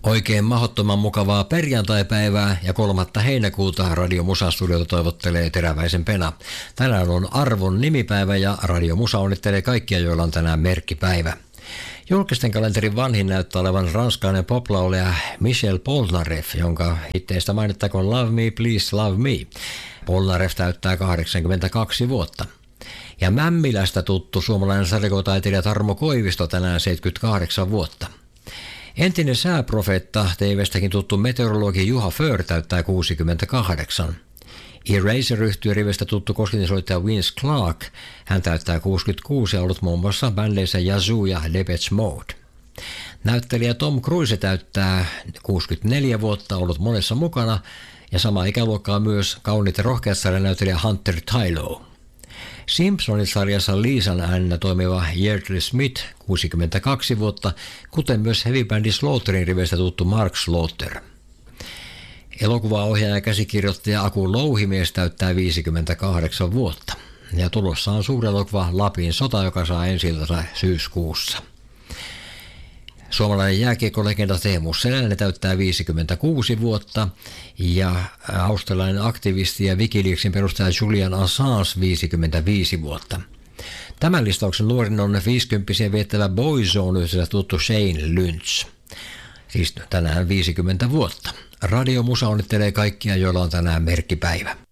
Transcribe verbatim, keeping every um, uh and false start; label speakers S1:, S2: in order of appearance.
S1: Oikein mahdottoman mukavaa perjantaipäivää ja kolmatta heinäkuuta Radio Musa-studiota toivottelee Teräväisen Pena. Tänään on Arvon nimipäivä ja Radio Musa onnittelee kaikkia, joilla on tänään merkkipäivä. Julkisten kalenterin vanhin näyttää olevan ranskalainen poplaulaja Michel Polnareff, jonka hitteistä mainittakoon Love Me, Please Love Me. Polnareff täyttää kahdeksankymmentäkaksi vuotta. Ja Mämmilästä tuttu suomalainen sarjakotaiteilija Tarmo Koivisto tänään seitsemänkymmentäkahdeksan vuotta. Entinen sääprofeetta, T V:stäkin tuttu meteorologi Juha Föhr täyttää kuusikymmentäkahdeksan. Eraser-yhtyön rivestä tuttu kosketinsoittaja Vince Clarke, hän täyttää kuusikymmentäkuusi ja ollut muun muassa bändeissä Yazoo ja Depeche Mode. Näyttelijä Tom Cruise täyttää kuusikymmentäneljä vuotta, ollut monessa mukana, ja sama ikäluokkaa myös kauniit ja rohkeat sarjanäyttelijä Hunter Tylo. Simpsonit-sarjassa Liisan äänenä toimiva Yeardley Smith, kuusikymmentäkaksi vuotta, kuten myös heavy-bändi Slaughterin riveistä tuttu Mark Slaughter. Elokuvaohjaaja ja käsikirjoittaja Aku Louhimies täyttää viisikymmentäkahdeksan vuotta. Ja tulossa on suuri elokuva Lapin sota, joka saa ensi-iltansa syyskuussa. Suomalainen jääkiekkolegenda Teemu Selänne täyttää viisikymmentäkuusi vuotta ja australialainen aktivisti ja Wikileaksin perustaja Julian Assange viisikymmentäviisi vuotta. Tämän listauksen nuorin on viisikymppisiä viettävä Boyzone-yhdessä tuttu Shane Lynch. Siis tänään viisikymmentä vuotta. Radio Musa onnittelee kaikkia, joilla on tänään merkkipäivä.